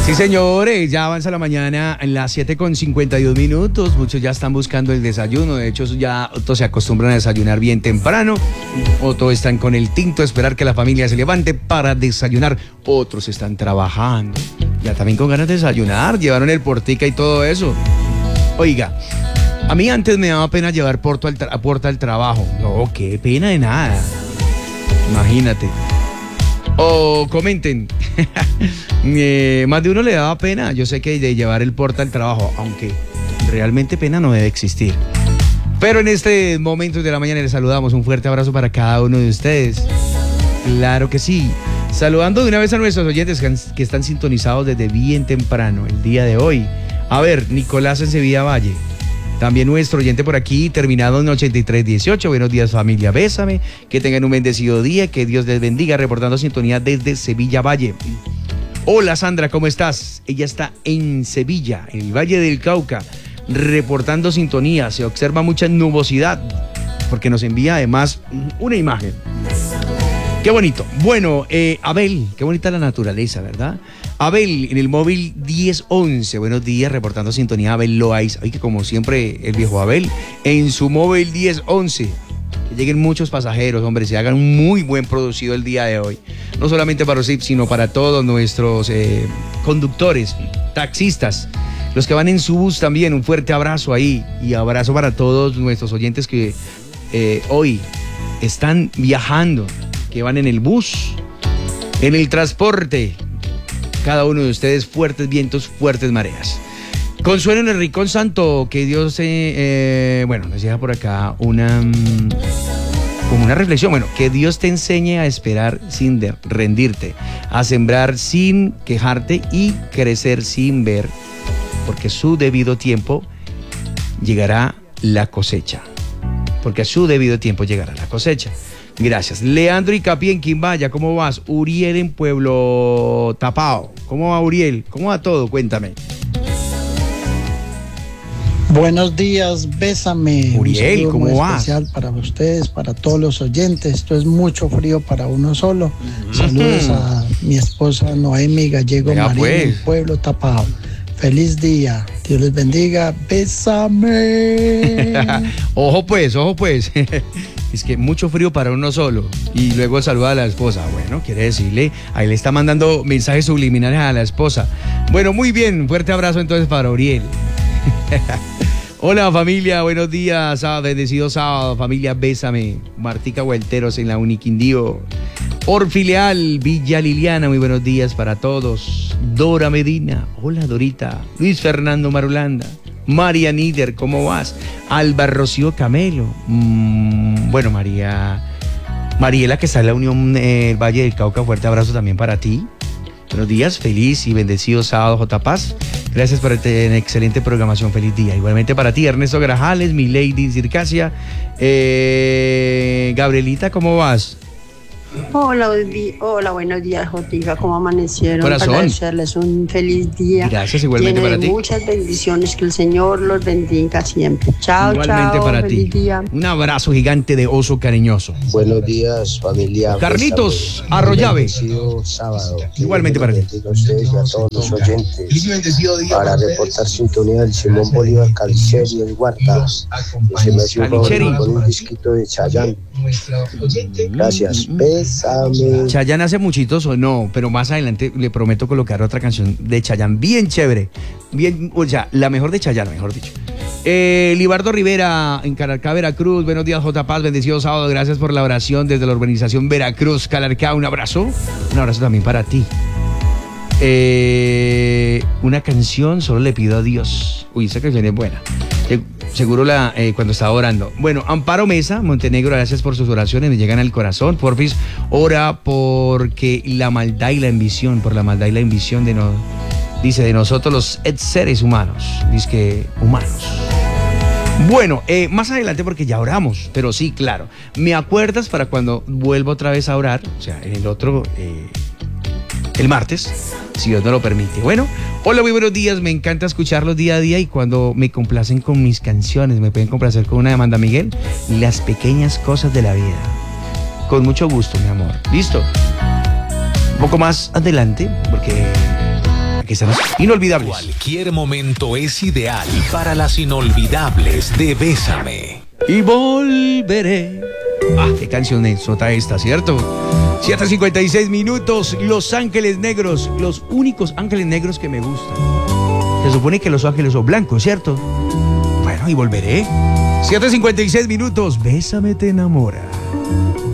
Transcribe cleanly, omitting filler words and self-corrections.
Sí, señores, ya avanza la mañana en las 7:52. Muchos ya están buscando el desayuno. De hecho, ya otros se acostumbran a desayunar bien temprano. Otros están con el tinto a esperar que la familia se levante para desayunar. Otros están trabajando. Ya también con ganas de desayunar. Llevaron el portica y todo eso. Oiga, a mí antes me daba pena llevar porta al trabajo. No, qué pena de nada. Imagínate. O comenten. Más de uno le daba pena, yo sé que de llevar el porta al trabajo, aunque realmente pena no debe existir. Pero en este momento de la mañana les saludamos. Un fuerte abrazo para cada uno de ustedes. Claro que sí. Saludando de una vez a nuestros oyentes que están sintonizados desde bien temprano el día de hoy. A ver, Nicolás en Sevilla Valle. También nuestro oyente por aquí, terminado en 8318. Buenos días, familia, bésame. Que tengan un bendecido día, que Dios les bendiga. Reportando sintonía desde Sevilla Valle. Hola, Sandra, ¿cómo estás? Ella está en Sevilla, en el Valle del Cauca, reportando sintonía. Se observa mucha nubosidad, porque nos envía además una imagen. Qué bonito. Bueno, Abel, qué bonita la naturaleza, ¿verdad? Abel, en el móvil 1011, buenos días, reportando sintonía, Abel Loaiza. Ay, que como siempre, el viejo Abel, en su móvil 1011. Que lleguen muchos pasajeros, hombre, se hagan un muy buen producido el día de hoy. No solamente para los sino para todos nuestros conductores, taxistas, los que van en su bus también. Un fuerte abrazo ahí y abrazo para todos nuestros oyentes que hoy están viajando, que van en el bus, en el transporte. Cada uno de ustedes, fuertes vientos, fuertes mareas. Consuelo en el Rincón Santo, que Dios, nos llega por acá como una reflexión. Bueno, que Dios te enseñe a esperar sin rendirte, a sembrar sin quejarte y crecer sin ver, porque a su debido tiempo llegará la cosecha. Porque a su debido tiempo llegará la cosecha. Gracias. Leandro Icapié en Quimbaya, ¿cómo vas? Uriel en Pueblo Tapao. ¿Cómo va, Uriel? ¿Cómo va todo? Cuéntame. Buenos días, bésame. Uriel, ¿cómo muy vas? Especial para ustedes, para todos los oyentes. Esto es mucho frío para uno solo. Saludos a mi esposa Noemi Gallego Marín, pues. en Pueblo Tapao. Feliz día. Dios les bendiga. Bésame. Ojo pues. Es que mucho frío para uno solo. Y luego saluda a la esposa. Bueno, quiere decirle, ahí le está mandando mensajes subliminales a la esposa. Bueno, muy bien. Un fuerte abrazo entonces para Uriel. Hola, familia. Buenos días. Bendecido sábado. Familia, bésame. Martica Huelteros en la Uniquindío. Orfileal, Villa Liliana. Muy buenos días para todos. Dora Medina. Hola, Dorita. Luis Fernando Marulanda. María Nider, ¿cómo vas? Alba Rocío Camelo. Bueno, Mariela, que está en la Unión Valle del Cauca, fuerte abrazo también para ti. Buenos días, feliz y bendecido sábado, J. Paz. Gracias por esta excelente programación, feliz día. Igualmente para ti, Ernesto Grajales, mi Lady Circasia. Gabrielita, ¿cómo vas? Hola, buenos días, Jotica, ¿cómo amanecieron? Corazón. Para desearles un feliz día. Gracias, igualmente para ti. Muchas bendiciones, que el Señor los bendiga siempre. Chao, igualmente chao, para feliz ti. día. Un abrazo gigante de oso cariñoso. Buenos días, familia. Carlitos Arroyave. Sábado. Igualmente para ti. A ustedes y a todos los oyentes. Para reportar sintonía del Simón Bolívar Caliceri, el guarda. Se me hace un favor con un disquito de Chayanne. Gracias. Bésame. Chayanne hace muchitos o no, pero más adelante le prometo colocar otra canción de Chayanne bien chévere. Bien, o sea, la mejor de Chayanne, mejor dicho. Libardo Rivera en Calarcá, Veracruz. Buenos días, J. Paz, bendecido sábado. Gracias por la oración desde la urbanización Veracruz, Calarcá. Un abrazo también para ti. Una canción, solo le pido a Dios. Uy, esa canción es buena. Seguro cuando estaba orando. Bueno, Amparo Mesa, Montenegro, gracias por sus oraciones, me llegan al corazón. Porfis, ora porque la maldad y la ambición, por la maldad y la ambición de nosotros los seres humanos. Dice que humanos. Bueno, más adelante porque ya oramos, pero sí, claro. ¿Me acuerdas para cuando vuelvo otra vez a orar? O sea, en el otro... el martes, si Dios no lo permite. Bueno, hola, muy buenos días, me encanta escucharlos día a día y cuando me complacen con mis canciones, me pueden complacer con una de Amanda Miguel, Las pequeñas cosas de la vida. Con mucho gusto, mi amor. ¿Listo? Un poco más adelante, porque que están inolvidables. Cualquier momento es ideal para las inolvidables de Bésame. Y volveré. Qué canción es sota esta, ¿cierto? 7:56 minutos. Los Ángeles Negros, los únicos ángeles negros que me gustan. Se supone que los ángeles son blancos, ¿cierto? Bueno, y volveré. 7:56 minutos. Bésame te enamora.